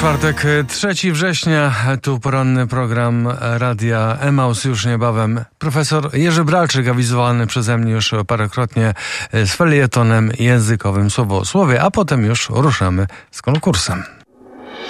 Czwartek, 3 września, tu poranny program Radia Emaus, już niebawem profesor Jerzy Bralczyk, awizowany przeze mnie już parokrotnie z felietonem językowym Słowo o Słowie, a potem już ruszamy z konkursem.